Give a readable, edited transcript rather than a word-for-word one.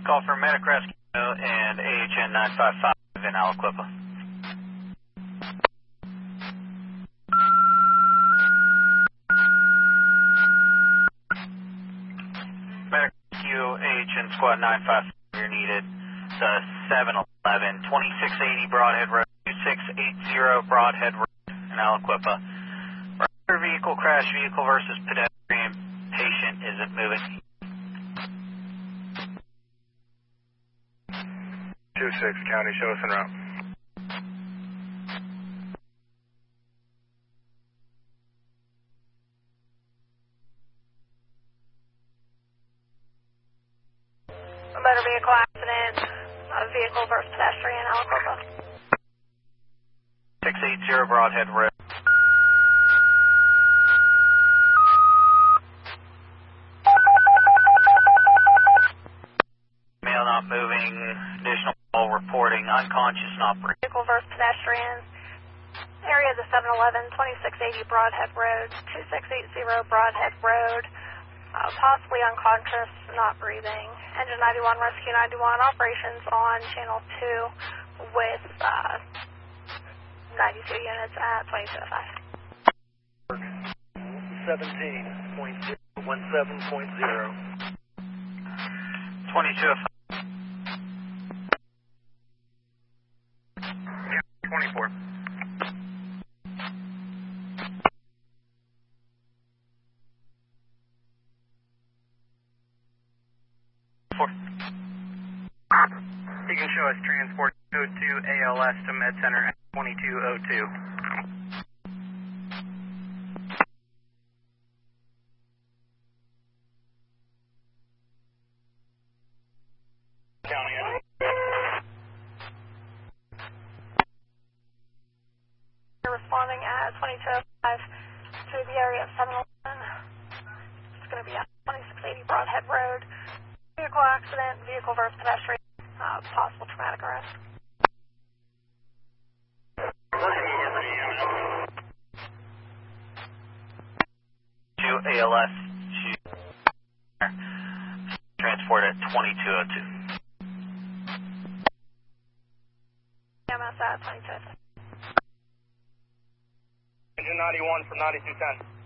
call for Medic Rescue and AHN 955 in Aliquippa. Medic Rescue, AHN Squad 955, you're needed. 711, 2680 Broadhead Road, 2680 Broadhead Road in Aliquippa. Vehicle crash, vehicle versus pedestrian, patient isn't moving. 2-6 County, show us en route. A motor vehicle accident, a vehicle versus pedestrian, Aliquippa. 680 Broadhead Road. Male not moving, additional call reporting, unconscious not breathing. Vehicle versus pedestrian, area of the 711, 2680 Broadhead Road, 2680 Broadhead Road, possibly unconscious, not breathing. Engine 91, Rescue 91, operations on channel 2 with 92 units at 2205. 17.017.0. 2205. 24. You can show us transport code 2 ALS to Med Center at 2202. You're responding at 2205 to the area of 711. It's going to be at 2680 Broadhead Road. Vehicle accident, vehicle versus pedestrian, possible traumatic arrest. To ALS, transport at 2202. EMS at 2205. Engine 91 from 9210.